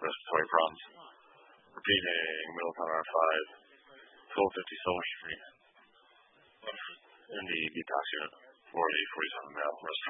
respiratory problems. Repeating Middletown R5, 1250 Silver Street. In the detox unit, 4047 male, respiratory.